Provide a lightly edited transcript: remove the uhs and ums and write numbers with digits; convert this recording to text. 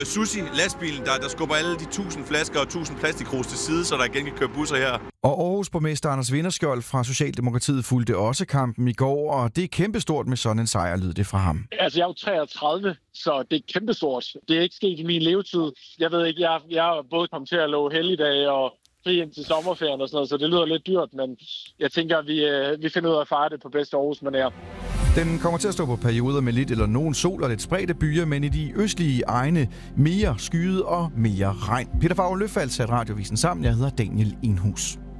Sushi, lastbilen, der skubber alle de 1000 flasker og 1000 plastikkrus til side, så der igen kan køre busser her. Og Aarhus borgmester Anders Vinderskjold fra Socialdemokratiet fulgte også kampen i går, og det er kæmpestort med sådan en sejr, lød det fra ham. Altså, jeg er jo 33, så det er kæmpestort. Det er ikke sket i min levetid. Jeg ved ikke, jeg er både kommet til at love helligdage og fri ind til sommerferien og sådan noget, så det lyder lidt dyrt, men jeg tænker, at vi finder ud af at fejre det på bedste Aarhus-manér. Den kommer til at stå på perioder med lidt eller nogen sol og lidt spredte byer, men i de østlige egne mere skyet og mere regn. Peter Favre Løfald satte radiovisen sammen. Jeg hedder Daniel Enhus.